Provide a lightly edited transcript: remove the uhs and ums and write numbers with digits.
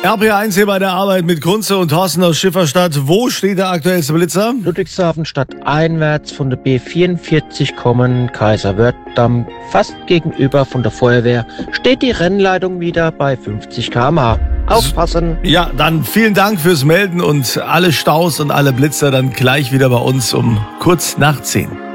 RPR1 hier bei der Arbeit mit Kunze und Thorsten aus Schifferstadt. Wo steht der aktuellste Blitzer? Ludwigshafen stadteinwärts von der B44 kommen, Kaiserwerth-Damm, fast gegenüber von der Feuerwehr, steht die Rennleitung wieder bei 50 km/h. Aufpassen! Ja, dann vielen Dank fürs Melden und alle Staus und alle Blitzer dann gleich wieder bei uns um kurz nach 10.